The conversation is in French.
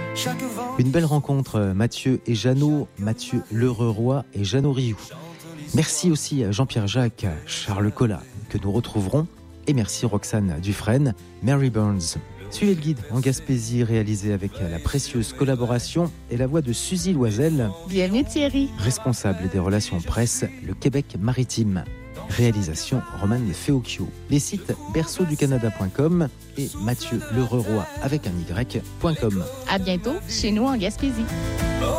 Une belle rencontre, Mathieu et Jeannot, Mathieu Lereuroy et Jeannot Rioux. Merci aussi à Jean-Pierre Jacques, Charles Collat, que nous retrouverons. Et merci Roxane Dufresne, Mary Burns. Suivez le guide en Gaspésie, réalisé avec la précieuse collaboration et la voix de Suzy Loisel. Bienvenue Thierry. Responsable des relations presse, le Québec maritime. Réalisation Romane Feocchio. Les sites berceauducanada.com et Mathieu Lereuroy avec un y.com. À bientôt chez nous en Gaspésie.